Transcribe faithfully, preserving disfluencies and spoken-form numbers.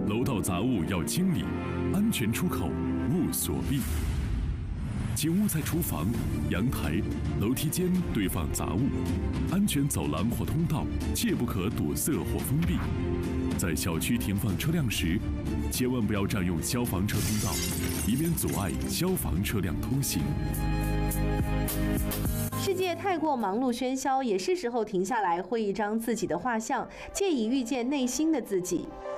楼道杂物要清理，安全出口勿锁闭。请勿在厨房、阳台、楼梯间堆放杂物，安全走廊或通道切不可堵塞或封闭。在小区停放车辆时，千万不要占用消防车通道，以免阻碍消防车辆通行。 世界太过忙碌喧嚣，也是时候停下来，绘一张自己的画像，借以遇见内心的自己。